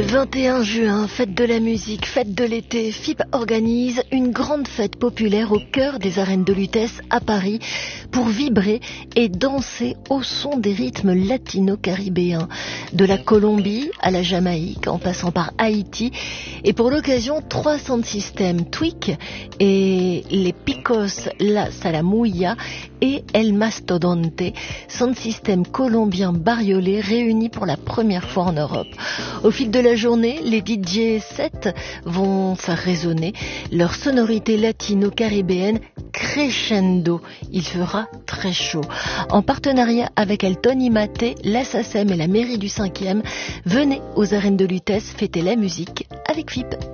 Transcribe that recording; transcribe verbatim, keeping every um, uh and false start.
vingt et un juin, fête de la musique, fête de l'été, F I P organise une grande fête populaire au cœur des arènes de Lutèce à Paris pour vibrer et danser au son des rythmes latino-caribéens, de la Colombie à la Jamaïque en passant par Haïti. Et pour l'occasion, trois sound systems, Tweak et les Picos La Salamouya et El Mastodonte, sound system colombien bariolé réunis pour la première fois en Europe. Au fil de la journée, les D J sets vont faire résonner leur sonorité latino-caribéenne crescendo. Il fera très chaud. En partenariat avec El Tony Maté, la S A C E M et la mairie du cinquième, venez aux arènes de Lutèce fêter la musique avec F I P.